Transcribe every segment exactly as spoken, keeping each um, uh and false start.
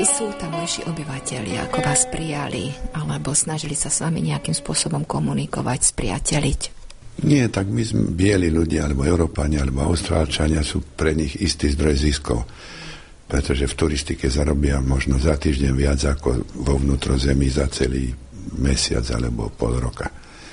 Akí sú tamojší obyvatelia, ako vás prijali, alebo snažili sa s vami nejakým spôsobom komunikovať, spriateliť? Nie, tak my sme bieli ľudia, alebo Európania, alebo Austrálčania sú pre nich istý zdroj ziskov, pretože v turistike zarobia možno za týždeň viac ako vo vnútrozemí za celý mesiac alebo pol roka.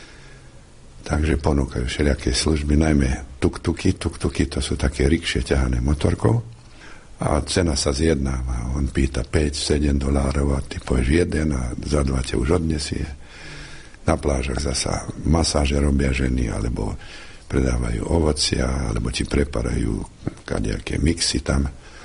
Takže ponúkajú všelijaké služby, najmä tuk-tuky. Tuk-tuky to sú také rikšie ťahané motorkou. A cena sa zjednáva. On pýta päť sedem dolárov a ty povieš jeden a za dva te už odnesie. Na plážach zasa masáže robia ženy, alebo predávajú ovocia, alebo ti preparajú kadejaké mixy tam.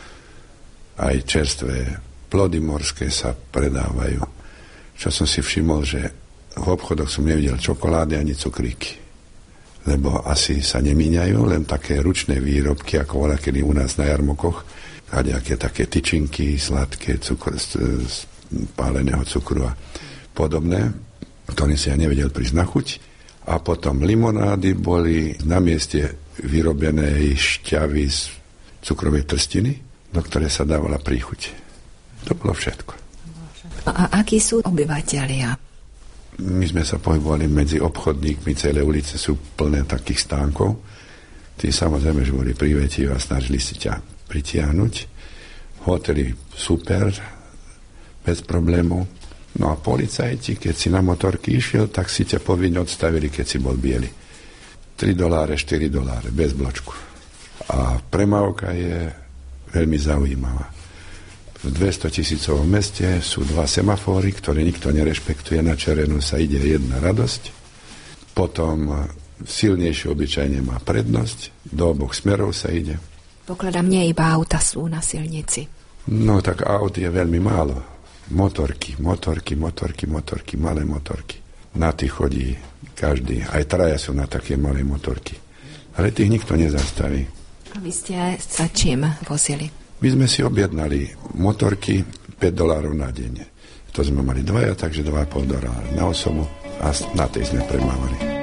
Aj čerstvé plody morské sa predávajú. Čo som si všimol, že v obchodoch som nevidel čokolády ani cukríky. Lebo asi sa nemíňajú, len také ručné výrobky, ako voľa kedy u nás na jarmokoch, a nejaké také tyčinky, sladké, cukr, z, z páleného cukru a podobné, ktorým si ja nevedel prísť na chuť. A potom limonády boli na mieste vyrobenej šťavy z cukrovej trstiny, do ktorej sa dávala príchuť. To bolo všetko. A akí sú obyvatelia? My sme sa pohybovali medzi obchodníkmi, celé ulice sú plné takých stánkov. Tí samozrejme, že boli privetiví a snažili si ťa pritiahnuť. Hotely super, bez problémov. No a policajti, keď si na motorky išiel, tak si ťa povinne odstavili, keď si bol biely. tri doláre, štyri doláre, bez bločku. A premávka je veľmi zaujímavá. V dvestotisícovom meste sú dva semafóry, ktoré nikto nerešpektuje. Na červenú sa ide jedna radosť. Potom silnejšie obyčajne má prednosť. Do oboch smerov sa ide. Pokladám, nie iba auta sú na silnici. No tak aut je veľmi málo. Motorky, motorky, motorky, motorky, malé motorky. Na tých chodí každý. Aj traja sú na také malé motorky. Ale tých nikto nezastaví. A vy ste sa čím vozili? My sme si objednali motorky päť dolárov na deň. To sme mali dvaja, takže dva a pol dolára na osobu a na tej sme premávali.